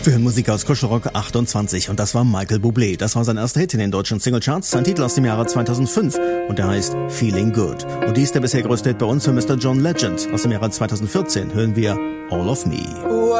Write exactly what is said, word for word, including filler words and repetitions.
Wir hören Musik aus Kuschelrock achtundzwanzig und das war Michael Bublé. Das war sein erster Hit in den deutschen Singlecharts, sein Titel aus dem Jahre zweitausendfünf und der heißt Feeling Good. Und dies der bisher größte Hit bei uns für Mister John Legend. Aus dem Jahre zweitausendvierzehn hören wir All of Me.